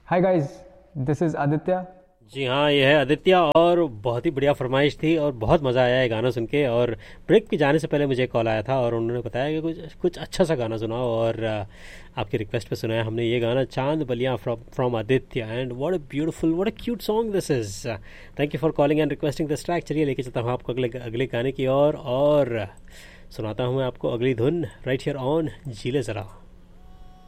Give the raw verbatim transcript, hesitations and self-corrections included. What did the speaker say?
Hi guys, this is Aditya. जी हाँ, ये है आदित्य। और बहुत ही बढ़िया फरमाइश थी और बहुत मज़ा आया ये गाना सुन के। और ब्रेक पे जाने से पहले मुझे कॉल आया था और उन्होंने बताया कि कुछ कुछ अच्छा सा गाना सुनाओ। और अ, आपकी रिक्वेस्ट पे सुनाया हमने ये गाना, चांद Ballia from from Aditya. And what a beautiful, what a cute song this is. Thank you for calling and requesting this track. चलिए लेके चलता हूँ आपको अगले अगले गाने की ओर। और सुनाता हूँ मैं आपको अगली धुन राइट हियर ऑन जीले ज़रा।